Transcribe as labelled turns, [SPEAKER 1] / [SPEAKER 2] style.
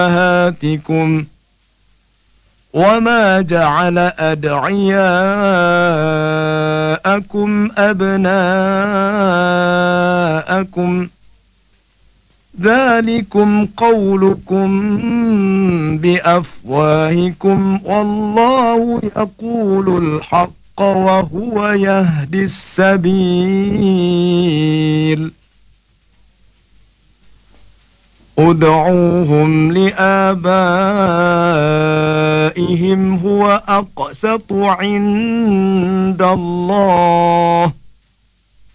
[SPEAKER 1] أمهاتكم وما جعل أدعياءكم أبناءكم ذلكم قولكم بأفواهكم والله يقول الحق وهو يهدي السبيل ادعوهم لآبائهم هو أقسط عند الله